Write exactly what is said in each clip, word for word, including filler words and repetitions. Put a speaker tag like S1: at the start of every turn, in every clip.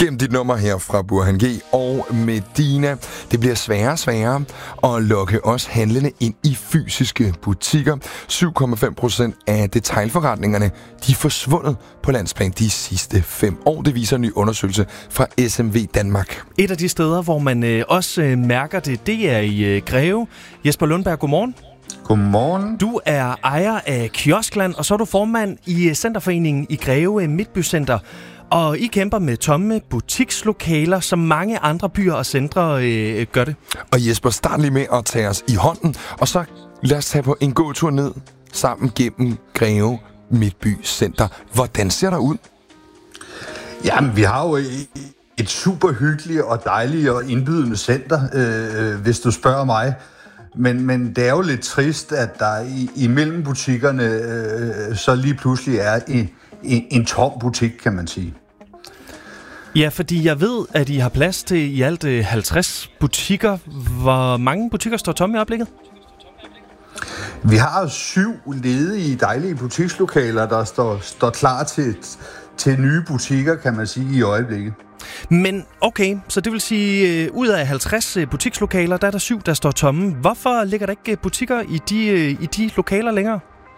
S1: Gennem dit nummer her fra Burhan G og Medina. Det bliver sværere og sværere at lokke os handlende ind i fysiske butikker. syv komma fem procent af detailforretningerne de er forsvundet på landsplan de sidste fem år. Det viser en ny undersøgelse fra S M V Danmark.
S2: Et af de steder, hvor man øh, også øh, mærker det, det er i øh, Greve. Jesper Lundberg, godmorgen.
S3: Godmorgen.
S2: Du er ejer af Kioskland, og så er du formand i Centerforeningen i Greve Midtbycenter. Og I kæmper med tomme butikslokaler, som mange andre byer og centre øh, gør det.
S1: Og Jesper, start lige med at tage os i hånden, og så lad os tage på en gåtur ned sammen gennem Greve Midtbycenter. Hvordan ser der ud?
S3: Jamen, vi har jo et super hyggeligt og dejligt og indbydende center, øh, hvis du spørger mig. Men, men det er jo lidt trist, at der i, imellem butikkerne øh, så lige pludselig er en, en, en tom butik, kan man sige.
S2: Ja, fordi jeg ved, at I har plads til i alt halvtreds butikker. Hvor mange butikker står tomme i øjeblikket?
S3: Vi har syv ledige, dejlige butikslokaler, der står, står klar til, til nye butikker, kan man sige, i øjeblikket.
S2: Men okay, så det vil sige, uh, ud af halvtreds uh, butikslokaler, der er der syv, der står tomme. Hvorfor ligger der ikke uh, butikker i de, uh, i de lokaler længere?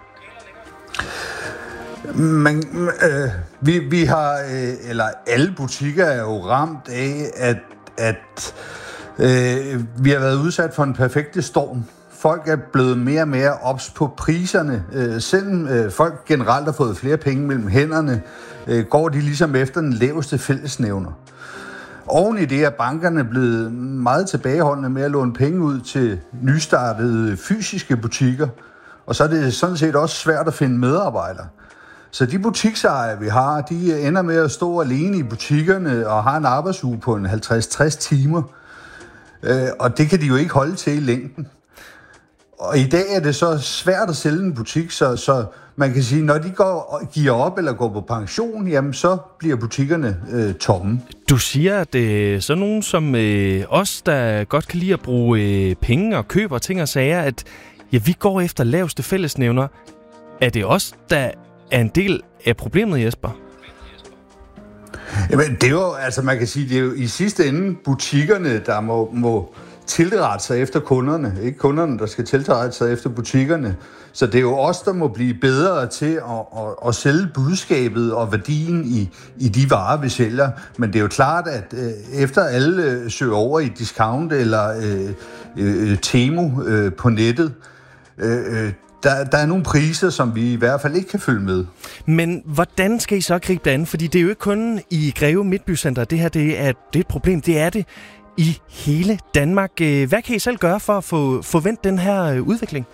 S3: Men, øh, vi, vi har, øh, eller alle butikker er jo ramt af, at, at øh, vi har været udsat for en perfekte storm. Folk er blevet mere og mere ops på priserne. Øh, selvom øh, folk generelt har fået flere penge mellem hænderne, øh, går de ligesom efter den laveste fællesnævner. Oven i det er bankerne blevet meget tilbageholdende med at låne penge ud til nystartede fysiske butikker, og så er det sådan set også svært at finde medarbejdere. Så de butiksejere, vi har, de ender med at stå alene i butikkerne og har en arbejdsuge på en halvtreds til tres timer. Øh, og det kan de jo ikke holde til i længden. Og i dag er det så svært at sælge en butik, så, så man kan sige, når de går, giver op eller går på pension, jamen så bliver butikkerne øh, tomme.
S2: Du siger, at øh, sådan nogen som øh, os, der godt kan lide at bruge øh, penge og køber ting og sager, at ja, vi går efter laveste fællesnævner. Er det os, der er en del af problemet, Jesper?
S3: Jamen, det er jo, altså man kan sige, det er jo i sidste ende butikkerne, der må, må tilrette sig efter kunderne. Ikke kunderne, der skal tilrette sig efter butikkerne. Så det er jo os, der må blive bedre til at, at, at sælge budskabet og værdien i, i de varer, vi sælger. Men det er jo klart, at øh, efter alle søger over i discount eller øh, øh, Temu øh, på nettet, øh, Der, der er nogle priser, som vi i hvert fald ikke kan følge med.
S2: Men hvordan skal I så gribe det an? Fordi det er jo ikke kun i Greve Midtbycenter. Det her det er, det er et problem. Det er det i hele Danmark. Hvad kan I selv gøre for at få, få vendt den her udvikling?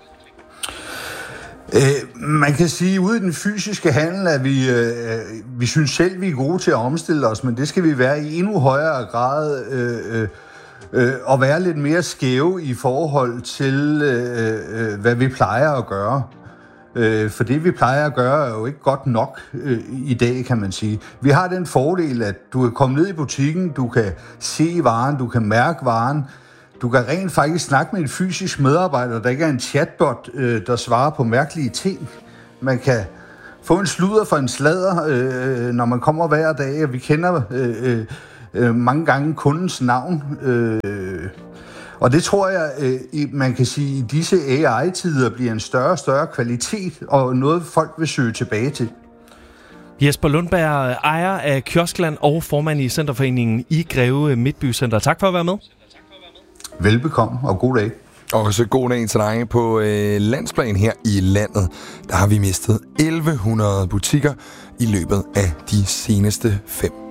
S3: Øh, man kan sige, at ude i den fysiske handel, at vi, øh, vi synes selv, vi er gode til at omstille os, men det skal vi være i endnu højere grad øh, øh, og være lidt mere skæve i forhold til, øh, øh, hvad vi plejer at gøre. Øh, for det, vi plejer at gøre, er jo ikke godt nok øh, i dag, kan man sige. Vi har den fordel, at du kan komme ned i butikken, du kan se varen, du kan mærke varen, du kan rent faktisk snakke med en fysisk medarbejder, der ikke er en chatbot, øh, der svarer på mærkelige ting. Man kan få en sludder for en sladder, øh, når man kommer hver dag, og vi kender øh, øh, mange gange kundens navn. Øh, og det tror jeg, øh, man kan sige, i disse A I-tider bliver en større og større kvalitet, og noget folk vil søge tilbage til.
S2: Jesper Lundberg, ejer af Kioskland og formand i Centerforeningen i Greve Midtbycenter. Tak for at være med.
S3: Velbekomme, og god dag.
S1: Og så god dag til dig. På øh, landsplan her i landet, der har vi mistet elleve hundrede butikker i løbet af de seneste fem